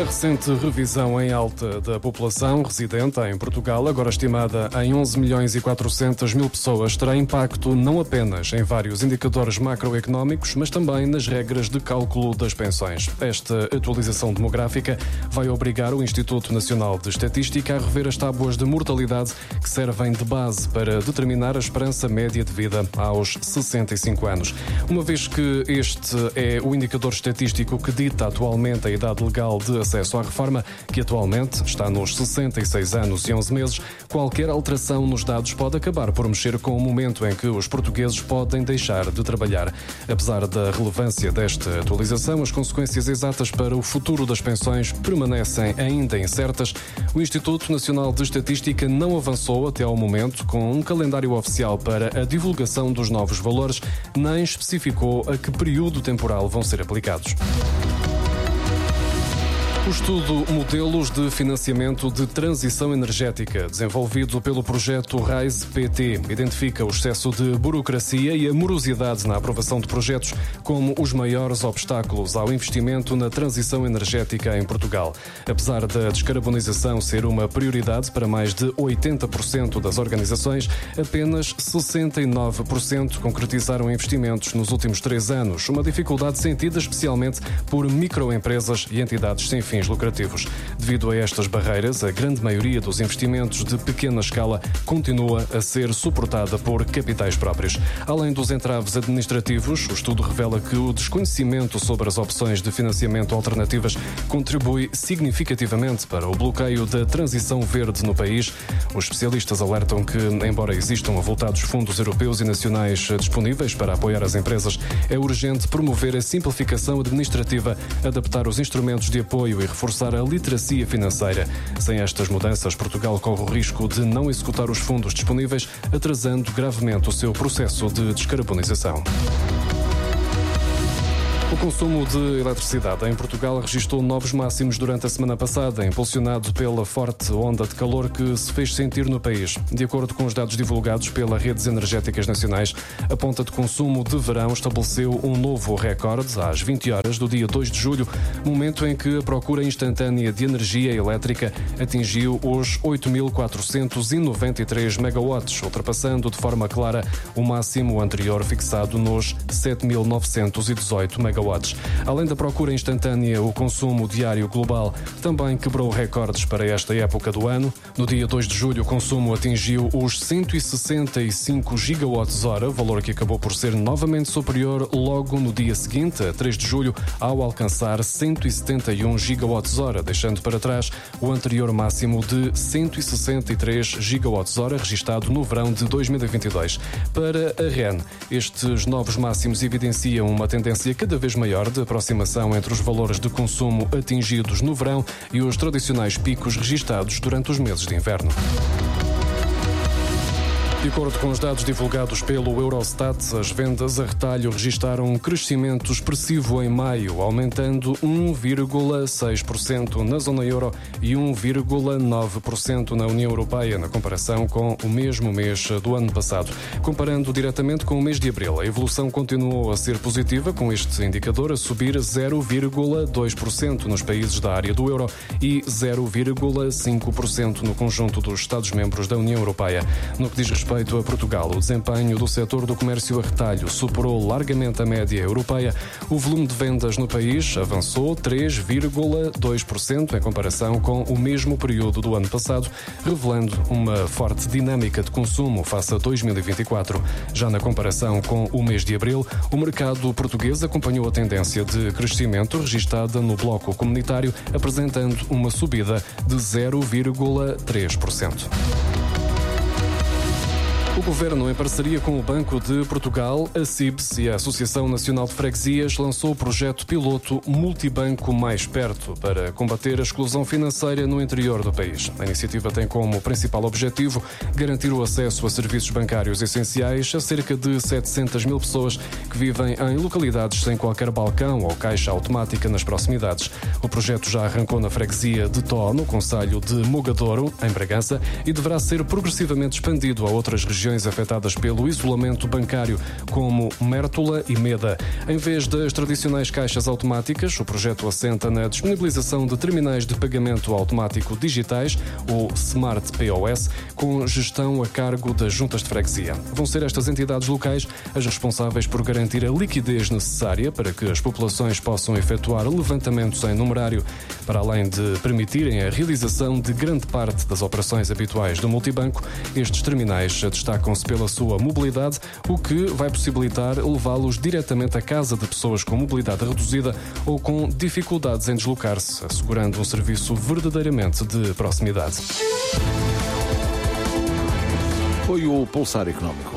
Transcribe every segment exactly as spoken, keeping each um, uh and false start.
A recente revisão em alta da população residente em Portugal, agora estimada em onze milhões e quatrocentas mil pessoas, terá impacto não apenas em vários indicadores macroeconómicos, mas também nas regras de cálculo das pensões. Esta atualização demográfica vai obrigar o Instituto Nacional de Estatística a rever as tábuas de mortalidade que servem de base para determinar a esperança média de vida aos sessenta e cinco anos. Uma vez que este é o indicador estatístico que dita atualmente a idade legal de acesso à reforma, que atualmente está nos sessenta e seis anos e onze meses, qualquer alteração nos dados pode acabar por mexer com o momento em que os portugueses podem deixar de trabalhar. Apesar da relevância desta atualização, as consequências exatas para o futuro das pensões permanecem ainda incertas. O Instituto Nacional de Estatística não avançou até ao momento com um calendário oficial para a divulgação dos novos valores, nem especificou a que período temporal vão ser aplicados. O estudo Modelos de Financiamento de Transição Energética, desenvolvido pelo projeto RISE-P T, identifica o excesso de burocracia e a morosidade na aprovação de projetos como os maiores obstáculos ao investimento na transição energética em Portugal. Apesar da descarbonização ser uma prioridade para mais de oitenta por cento das organizações, apenas sessenta e nove por cento concretizaram investimentos nos últimos três anos, uma dificuldade sentida especialmente por microempresas e entidades sem fins lucrativos. Devido a estas barreiras, a grande maioria dos investimentos de pequena escala continua a ser suportada por capitais próprios. Além dos entraves administrativos, o estudo revela que o desconhecimento sobre as opções de financiamento alternativas contribui significativamente para o bloqueio da transição verde no país. Os especialistas alertam que, embora existam avultados fundos europeus e nacionais disponíveis para apoiar as empresas, é urgente promover a simplificação administrativa, adaptar os instrumentos de apoio e reforçar a literacia financeira. Sem estas mudanças, Portugal corre o risco de não executar os fundos disponíveis, atrasando gravemente o seu processo de descarbonização. O consumo de eletricidade em Portugal registrou novos máximos durante a semana passada, impulsionado pela forte onda de calor que se fez sentir no país. De acordo com os dados divulgados pelas redes energéticas nacionais, a ponta de consumo de verão estabeleceu um novo recorde às vinte horas do dia dois de julho, momento em que a procura instantânea de energia elétrica atingiu os oito mil quatrocentos e noventa e três megawatts, ultrapassando de forma clara o máximo anterior fixado nos sete mil novecentos e dezoito megawatts. Além da procura instantânea, o consumo diário global também quebrou recordes para esta época do ano. No dia dois de julho, o consumo atingiu os cento e sessenta e cinco gigawatts-hora, valor que acabou por ser novamente superior logo no dia seguinte, a três de julho, ao alcançar cento e setenta e um gigawatts-hora, deixando para trás o anterior máximo de cento e sessenta e três gigawatts-hora, registado no verão de dois mil e vinte e dois. Para a R E N, estes novos máximos evidenciam uma tendência cada vez maior de aproximação entre os valores de consumo atingidos no verão e os tradicionais picos registados durante os meses de inverno. De acordo com os dados divulgados pelo Eurostat, as vendas a retalho registaram um crescimento expressivo em maio, aumentando um vírgula seis por cento na zona euro e um vírgula nove por cento na União Europeia, na comparação com o mesmo mês do ano passado. Comparando diretamente com o mês de abril, a evolução continuou a ser positiva, com este indicador a subir zero vírgula dois por cento nos países da área do euro e zero vírgula cinco por cento no conjunto dos Estados-membros da União Europeia. No que diz respeito a Portugal, o desempenho do setor do comércio a retalho superou largamente a média europeia. O volume de vendas no país avançou três vírgula dois por cento em comparação com o mesmo período do ano passado, revelando uma forte dinâmica de consumo face a dois mil e vinte e quatro. Já na comparação com o mês de abril, o mercado português acompanhou a tendência de crescimento registada no bloco comunitário, apresentando uma subida de zero vírgula três por cento. O Governo, em parceria com o Banco de Portugal, a C I B S e a Associação Nacional de Freguesias, lançou o projeto piloto Multibanco Mais Perto para combater a exclusão financeira no interior do país. A iniciativa tem como principal objetivo garantir o acesso a serviços bancários essenciais a cerca de setecentas mil pessoas que vivem em localidades sem qualquer balcão ou caixa automática nas proximidades. O projeto já arrancou na freguesia de Tó, no concelho de Mogadouro, em Bragança, e deverá ser progressivamente expandido a outras regiões regiões afetadas pelo isolamento bancário, como Mértola e Meda. Em vez das tradicionais caixas automáticas, o projeto assenta na disponibilização de terminais de pagamento automático digitais, ou Smart P O S, com gestão a cargo das juntas de freguesia. Vão ser estas entidades locais as responsáveis por garantir a liquidez necessária para que as populações possam efetuar levantamentos em numerário, para além de permitirem a realização de grande parte das operações habituais do multibanco. Estes terminais destacam-se pela sua mobilidade, o que vai possibilitar levá-los diretamente à casa de pessoas com mobilidade reduzida ou com dificuldades em deslocar-se, assegurando um serviço verdadeiramente de proximidade. Foi o Pulsar Económico.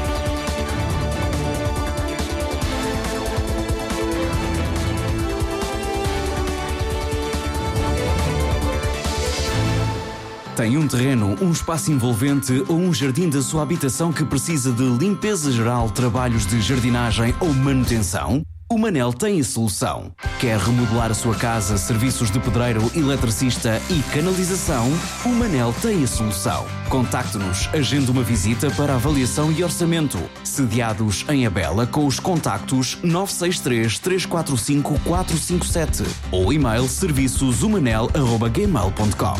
Tem um terreno, um espaço envolvente ou um jardim da sua habitação que precisa de limpeza geral, trabalhos de jardinagem ou manutenção? O Manel tem a solução. Quer remodelar a sua casa, serviços de pedreiro, eletricista e canalização? O Manel tem a solução. Contacte-nos, agende uma visita para avaliação e orçamento. Sediados em Abela com os contactos nove seis três, três quatro cinco, quatro cinco sete ou e-mail serviços humanel arroba gmail ponto com.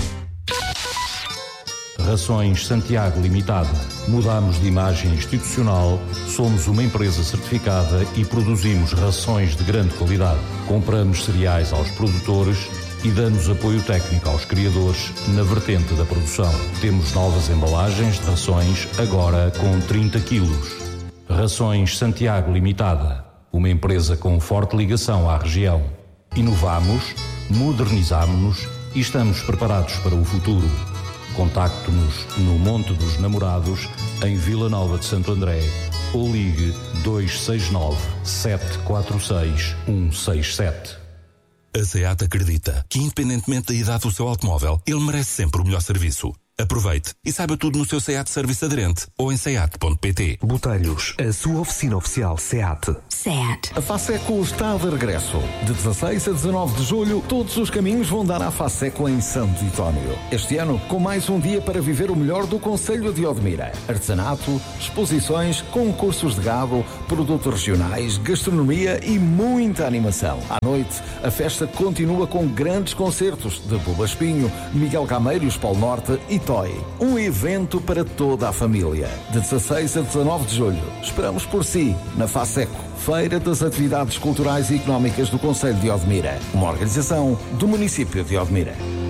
Rações Santiago Limitada. Mudamos de imagem institucional, somos uma empresa certificada e produzimos rações de grande qualidade. Compramos cereais aos produtores e damos apoio técnico aos criadores na vertente da produção. Temos novas embalagens de rações, agora com trinta quilos. Rações Santiago Limitada. Uma empresa com forte ligação à região. Inovamos, modernizamos-nos e estamos preparados para o futuro. Contacte-nos no Monte dos Namorados, em Vila Nova de Santo André, ou ligue dois seis nove, sete quatro seis, um seis sete. A SEAT acredita que, independentemente da idade do seu automóvel, ele merece sempre o melhor serviço. Aproveite e saiba tudo no seu SEAT Service aderente ou em seat ponto pt. Botelhos, a sua oficina oficial SEAT. SEAT. A FASECO está de regresso. De dezasseis a dezanove de julho, todos os caminhos vão dar à FASECO em Santo António. Este ano, com mais um dia para viver o melhor do Concelho de Odmira. Artesanato, exposições, concursos de gado, produtos regionais, gastronomia e muita animação. À noite, a festa continua com grandes concertos de Buba Espinho, Miguel Gameiros, Polo Norte e Toy. Um evento para toda a família. De dezasseis a dezanove de julho. Esperamos por si, na FASECO, Feira das Atividades Culturais e Económicas do Concelho de Odmira. Uma organização do município de Odmira.